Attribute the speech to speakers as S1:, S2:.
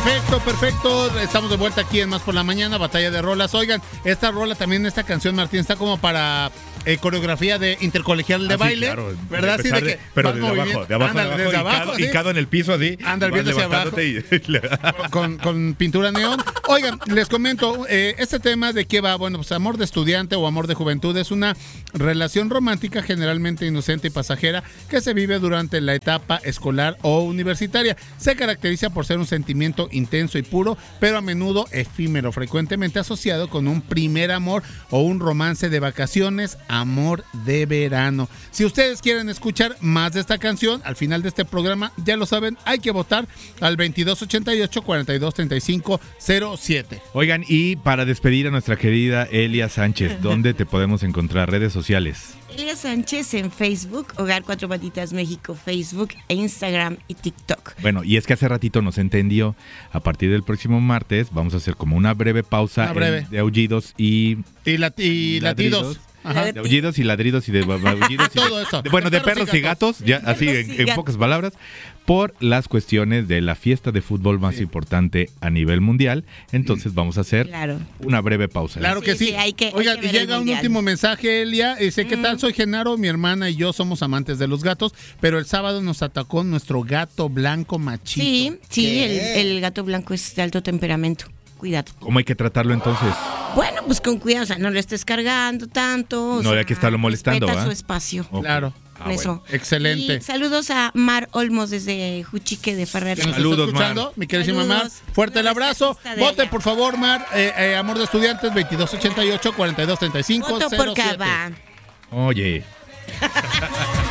S1: Perfecto. Estamos de vuelta aquí en Más por la Mañana, Batalla de Rolas. Oigan, esta canción, Martín, está como para coreografía de intercolegial de baile,
S2: claro,
S1: ¿verdad? Sí,
S2: pero desde abajo,
S1: ¿sí?
S2: Hincado en el piso así.
S1: Anda viendo hacia abajo. Con pintura neón. Oigan, les comento, este tema de qué va, bueno, pues amor de estudiante o amor de juventud es una relación romántica generalmente inocente y pasajera que se vive durante la etapa escolar o universitaria. Se caracteriza por ser un sentimiento intenso y puro, pero a menudo efímero, frecuentemente asociado con un primer amor o un romance de vacaciones, amor de verano. Si ustedes quieren escuchar más de esta canción, al final de este programa, ya lo saben, hay que votar al 2288-423507.
S2: Oigan, y para despedir a nuestra querida Elia Sánchez, ¿dónde te podemos encontrar? Redes sociales.
S3: Elia Sánchez en Facebook, Hogar Cuatro Patitas México, Facebook, Instagram y TikTok.
S2: Bueno, y es que hace ratito nos entendió, a partir del próximo martes vamos a hacer como una breve pausa de aullidos y
S1: latidos.
S2: Ajá. De aullidos y ladridos y de aullidos
S1: todo eso.
S2: De perros y gatos, ya así en pocas palabras, por las cuestiones de la fiesta de fútbol más importante a nivel mundial. Entonces vamos a hacer una breve pausa.
S1: Claro que sí. Oigan, y llega un último mensaje, Elia. Dice, ¿qué tal? Soy Genaro, mi hermana y yo somos amantes de los gatos, pero el sábado nos atacó nuestro gato blanco machito.
S3: Sí, el gato blanco es de alto temperamento. Cuidado.
S2: ¿Cómo hay que tratarlo entonces?
S3: Bueno, pues con cuidado, o sea, no lo estés cargando tanto.
S2: No, hay que estarlo molestando,
S3: respeta su espacio.
S1: Okay. Claro.
S3: Eso.
S1: Bueno. Excelente.
S3: Y saludos a Mar Olmos desde Juchique de Ferrer.
S1: Saludos, Mar. Mi queridísima Mar. Fuerte el abrazo. Vote, por favor, Mar. Amor de estudiantes, 2288-4235.
S3: Voto por Cava.
S2: Oye.